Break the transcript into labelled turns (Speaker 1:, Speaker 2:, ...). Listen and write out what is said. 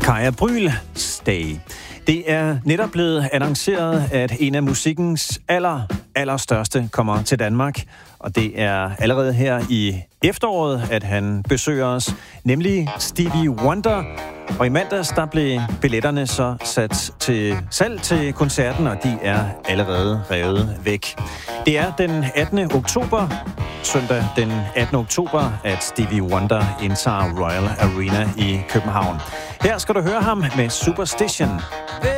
Speaker 1: Kaya Brüel, Stay. Det er netop blevet annonceret, at en af musikkens allerstørste kommer til Danmark. Og det er allerede her i efteråret, at han besøger os, nemlig Stevie Wonder. Og i mandags, der blev billetterne så sat til salg til koncerten, og de er allerede revet væk. Det er den 18. oktober, søndag den 18. oktober, at Stevie Wonder indtager Royal Arena i København. Her skal du høre ham med Superstition.